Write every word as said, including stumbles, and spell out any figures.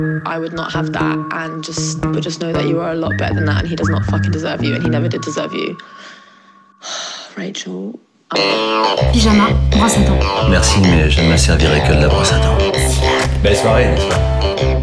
I would not have that and just but just know that you are a lot better than that and he does not fucking deserve you and he never did deserve you. Rachel. Oh. Pyjama, brosse à dents. Merci, mais je ne me servirai que de la brosse à dents. Belle soirée, n'est-ce pas?